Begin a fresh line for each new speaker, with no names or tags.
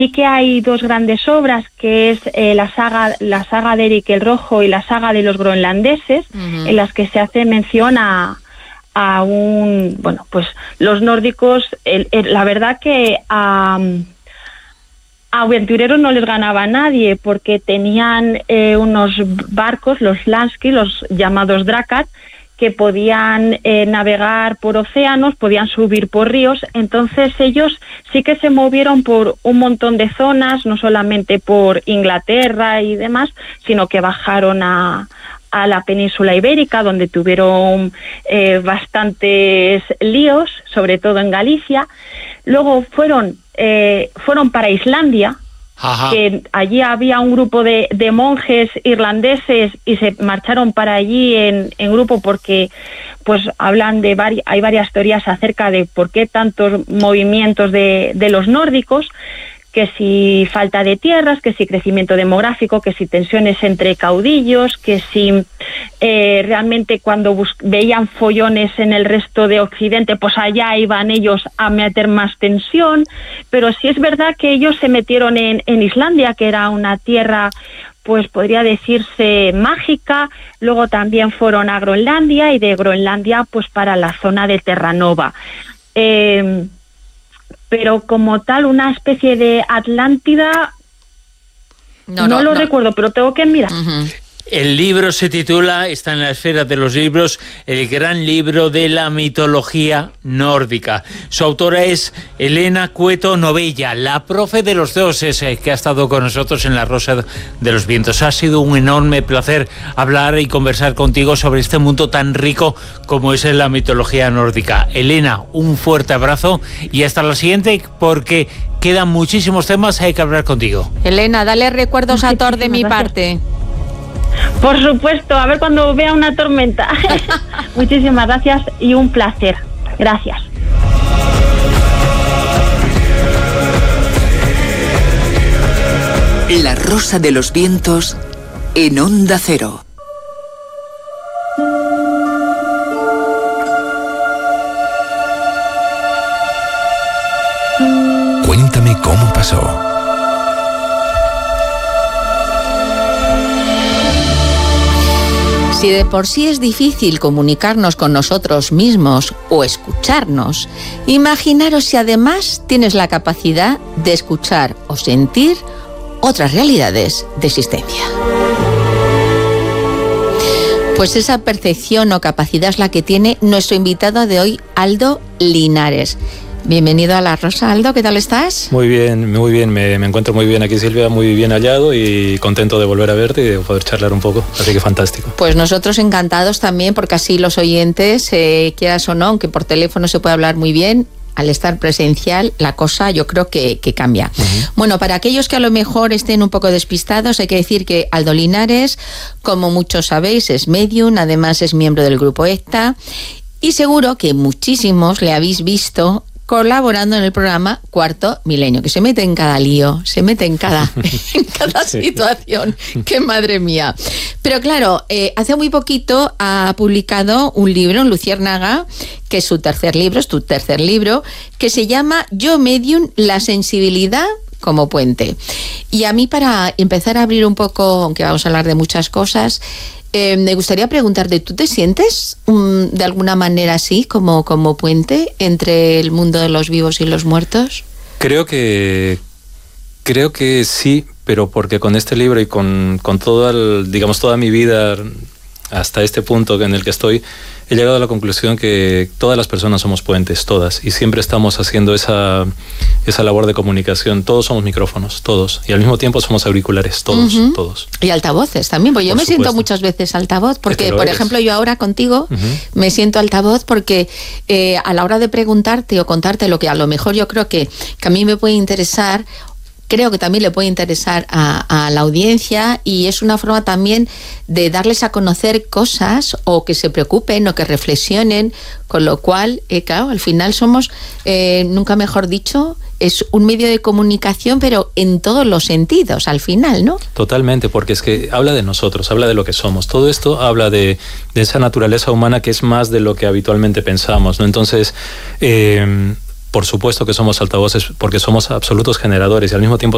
sí que hay dos grandes obras, que es la saga de Eric el Rojo y la saga de los groenlandeses, en las que se hace mención a los nórdicos, la verdad que a aventureros no les ganaba nadie, porque tenían unos barcos, los Lansky, los llamados Drakkar, que podían navegar por océanos, podían subir por ríos. Entonces ellos sí que se movieron por un montón de zonas, no solamente por Inglaterra y demás, sino que bajaron a la península ibérica, donde tuvieron bastantes líos, sobre todo en Galicia. Luego fueron para Islandia. Ajá. Que allí había un grupo de monjes irlandeses y se marcharon para allí en grupo, porque pues hablan hay varias teorías acerca de por qué tantos movimientos de los nórdicos, que si falta de tierras, que si crecimiento demográfico, que si tensiones entre caudillos, que si realmente cuando veían follones en el resto de Occidente, pues allá iban ellos a meter más tensión. Pero sí es verdad que ellos se metieron en Islandia, que era una tierra, pues podría decirse mágica. Luego también fueron a Groenlandia, y de Groenlandia pues para la zona de Terranova. Pero como tal, una especie de Atlántida, no lo recuerdo, pero tengo que mirar.
El libro se titula, está en la esfera de los libros, El gran libro de la mitología nórdica. Su autora es Elena Cueto Novella, la profe de los dioses, que ha estado con nosotros en La Rosa de los Vientos. Ha sido un enorme placer hablar y conversar contigo sobre este mundo tan rico como es la mitología nórdica. Elena, un fuerte abrazo y hasta la siguiente, porque quedan muchísimos temas, hay que hablar contigo.
Elena, dale recuerdos a Thor de mi parte.
Por supuesto, a ver cuando vea una tormenta. Muchísimas gracias y un placer. Gracias.
La Rosa de los Vientos en Onda Cero.
Cuéntame cómo pasó.
Si de por sí es difícil comunicarnos con nosotros mismos o escucharnos, imaginaros si además tienes la capacidad de escuchar o sentir otras realidades de existencia. Pues esa percepción o capacidad es la que tiene nuestro invitado de hoy, Aldo Linares. Bienvenido a La Rosa, Aldo, ¿qué tal estás?
Muy bien, me encuentro muy bien aquí, Silvia, muy bien hallado y contento de volver a verte y de poder charlar un poco, así que fantástico.
Pues nosotros encantados también, porque así los oyentes, quieras o no, aunque por teléfono se puede hablar muy bien, al estar presencial la cosa yo creo que cambia. Bueno, para aquellos que a lo mejor estén un poco despistados, hay que decir que Aldo Linares, como muchos sabéis, es medium, además es miembro del grupo ECTA, y seguro que muchísimos le habéis visto colaborando en el programa Cuarto Milenio, que se mete en cada lío, se mete en cada situación, que madre mía. Pero claro, hace muy poquito ha publicado un libro en Luciérnaga, que es su tercer libro, que se llama Yo Medium, la sensibilidad como puente. Y a mí, para empezar a abrir un poco, aunque vamos a hablar de muchas cosas, me gustaría preguntarte, ¿tú te sientes de alguna manera así, como puente entre el mundo de los vivos y los muertos?
Creo que sí, pero porque con este libro y con toda mi vida hasta este punto en el que estoy, he llegado a la conclusión que todas las personas somos puentes, todas, y siempre estamos haciendo esa labor de comunicación. Todos somos micrófonos, todos, y al mismo tiempo somos auriculares, todos, todos.
Y altavoces también, porque yo me siento muchas veces altavoz, porque, por ejemplo, yo ahora contigo me siento altavoz porque a la hora de preguntarte o contarte lo que a lo mejor yo creo que a mí me puede interesar, creo que también le puede interesar a la audiencia, y es una forma también de darles a conocer cosas, o que se preocupen o que reflexionen, con lo cual, claro, al final somos, nunca mejor dicho, es un medio de comunicación, pero en todos los sentidos, al final, ¿no?
Totalmente, porque es que habla de nosotros, habla de lo que somos. Todo esto habla de esa naturaleza humana que es más de lo que habitualmente pensamos, ¿no? Entonces, por supuesto que somos altavoces porque somos absolutos generadores y al mismo tiempo